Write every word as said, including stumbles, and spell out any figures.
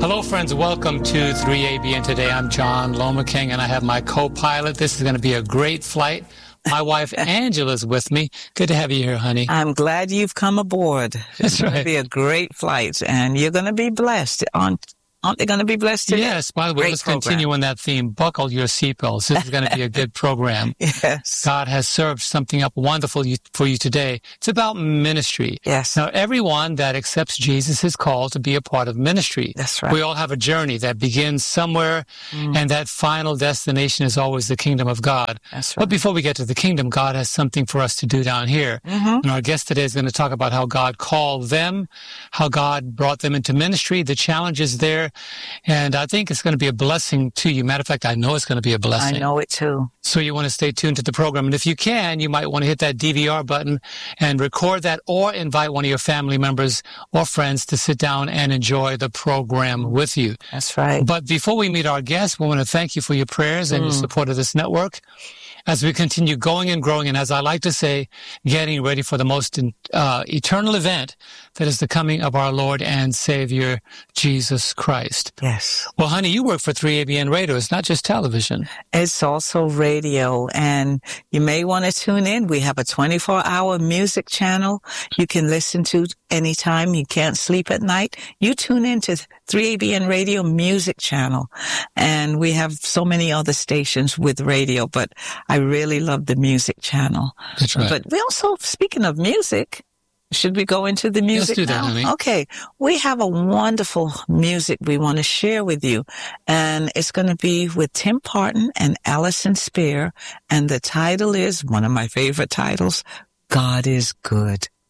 Hello, friends. Welcome to three A B N. Today, I'm John Lomaking, and I have my co-pilot. This is going to be a great flight. My wife, Angela's with me. Good to have you here, honey. I'm glad you've come aboard. That's it's going right. to be a great flight, and you're going to be blessed. Aren't, aren't they going to be blessed today? Yes. By the way, Great let's program. continue on that theme. Buckle your seatbelts. This is going to be a good program. Yes. God has served something up wonderful you- for you today. It's about ministry. Yes. Now, everyone that accepts Jesus is called to be a part of ministry. That's right. We all have a journey that begins somewhere, Mm. and that final destination is always the kingdom of God. That's But right. before we get to the kingdom, God has something for us to do down here. Mm-hmm. And our guest today is going to talk about how God called them, how God brought them into ministry, the challenges there. And I think it's going to be a blessing to you. Matter of fact, I know it's going to be a blessing. I know it too. So you want to stay tuned to the program. And if you can, you might want to hit that D V R button and record that, or invite one of your family members or friends to sit down and enjoy the program with you. That's right. But before we meet our guests, we want to thank you for your prayers and your support of this network as we continue going and growing. And as I like to say, getting ready for the most uh, eternal event that is the coming of our Lord and Savior, Jesus Christ. Yes. Well, honey, you work for three A B N Radio. It's not just television. It's also radio, and you may want to tune in. We have a twenty-four hour music channel you can listen to anytime you can't sleep at night. You tune into three A B N Radio Music Channel, and we have so many other stations with radio, but I really love the music channel. That's right. But we also, speaking of music, should we go into the music do that, now? honey. Okay. We have a wonderful music we want to share with you. And it's going to be with Tim Parton and Allison Spear. And the title is one of my favorite titles, God is Good.